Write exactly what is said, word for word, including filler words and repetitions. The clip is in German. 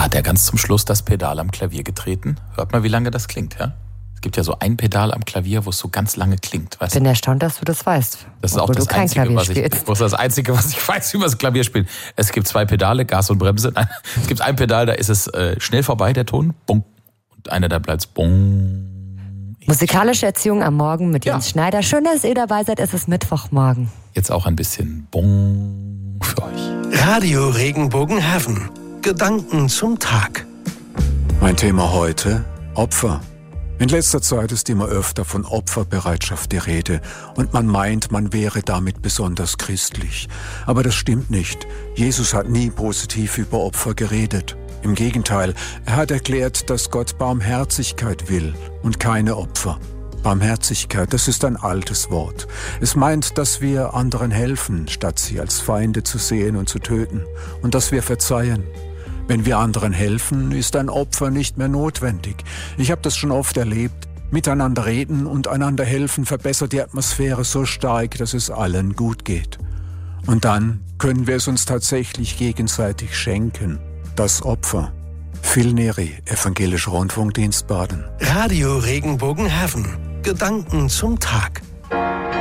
Da hat er ganz zum Schluss das Pedal am Klavier getreten. Hört mal, wie lange das klingt, ja? Es gibt ja so ein Pedal am Klavier, wo es so ganz lange klingt. Weißt ich bin erstaunt, dass du das weißt. Das ist auch das Einzige, was ich, das ist das Einzige, was ich weiß über das Klavierspielen. Es gibt zwei Pedale, Gas und Bremse. Nein, es gibt ein Pedal, da ist es äh, schnell vorbei, der Ton. Bung. Und einer, da bleibt Bung. Musikalische Erziehung am Morgen mit Jens ja. Schneider. Schön, dass ihr dabei seid. Es ist Mittwochmorgen. Jetzt auch ein bisschen Bung für euch. Radio Regenbogenhafen. Gedanken zum Tag. Mein Thema heute: Opfer. In letzter Zeit ist immer öfter von Opferbereitschaft die Rede und man meint, man wäre damit besonders christlich. Aber das stimmt nicht. Jesus hat nie positiv über Opfer geredet. Im Gegenteil, er hat erklärt, dass Gott Barmherzigkeit will und keine Opfer. Barmherzigkeit, das ist ein altes Wort. Es meint, dass wir anderen helfen, statt sie als Feinde zu sehen und zu töten, und dass wir verzeihen. Wenn wir anderen helfen, ist ein Opfer nicht mehr notwendig. Ich habe das schon oft erlebt. Miteinander reden und einander helfen verbessert die Atmosphäre so stark, dass es allen gut geht. Und dann können wir es uns tatsächlich gegenseitig schenken. Das Opfer. Phil Neri, Evangelischer Rundfunkdienst Baden. Radio Regenbogenhafen. Gedanken zum Tag.